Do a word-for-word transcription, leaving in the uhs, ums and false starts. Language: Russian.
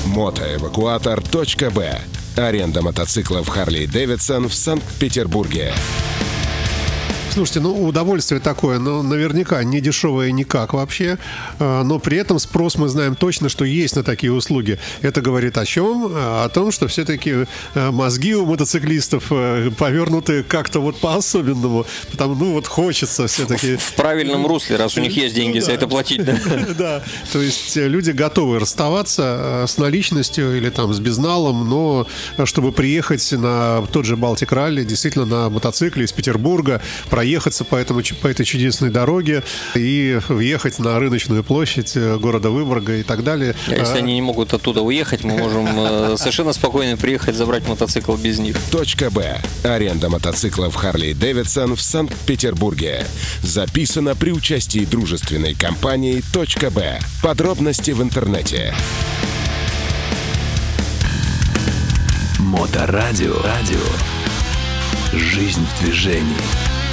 мотоэвакуатор точка бэ. Аренда мотоциклов Harley Davidson в Санкт-Петербурге. Слушайте, ну удовольствие такое, но наверняка не дешевое никак вообще, но при этом спрос мы знаем точно, что есть на такие услуги. Это говорит о чем? О том, что все-таки мозги у мотоциклистов повернуты как-то вот по-особенному, потому ну вот хочется все-таки... В правильном русле, раз у них есть деньги ну, за да. это платить. Да? Да, то есть люди готовы расставаться с наличностью или там с безналом, но чтобы приехать на тот же Балтик Ралли, действительно на мотоцикле из Петербурга, проехаться по, этому, по этой чудесной дороге и въехать на рыночную площадь города Выборга и так далее. А если они не могут оттуда уехать, мы можем совершенно спокойно приехать забрать мотоцикл без них. Точка Б. Аренда мотоциклов Harley Davidson в Санкт-Петербурге. Записано при участии дружественной компании Точка Б. Подробности в интернете. Моторадио. Радио. Жизнь в движении.